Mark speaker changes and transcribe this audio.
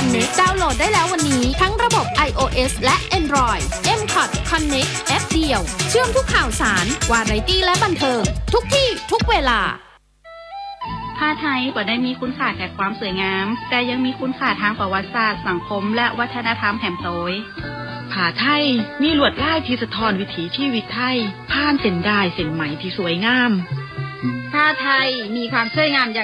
Speaker 1: Connect ดาวน์โหลดได้แล้ววันนี้ทั้งระบบ iOS และ Android M-Cot Connect แอปเดียวเชื่อมทุกข่าวสารวาไรตี้และบันเทิงทุกที่ทุกเวลา
Speaker 2: ผ้าไทยบ่ได้มีคุณค่าแค่ความสวยงามแต่ยังมีคุณค่าทางประวัติศาสตร์สังคมและวัฒนธรรมแห่งโตย
Speaker 3: ผ้าไทยมีลวดลายที่สะท้อนวิถีชีวิตไทยผ่านเส้นด้ายเส้นไหมที่สวยงาม
Speaker 2: ผ้าไทยมีความสวยงาม